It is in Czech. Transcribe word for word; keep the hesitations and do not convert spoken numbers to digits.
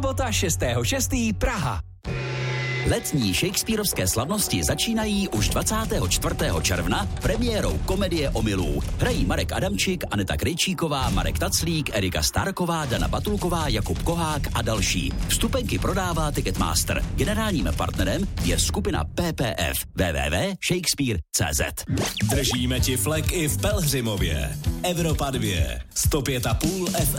Sobota šestého šestého Praha. Letní shakespearovské slavnosti začínají už dvacátého čtvrtého června premiérou komedie Omylů. Hrají Marek Adamčík, Aneta Krejčíková, Marek Taclík, Erika Starková, Dana Batulková, Jakub Kohák a další. Vstupenky prodává Ticketmaster. Generálním partnerem je skupina P P F. w w w tečka shakespeare tečka c z. Držíme ti flek i v Pelhřimově. Evropa dva. sto pět a půl F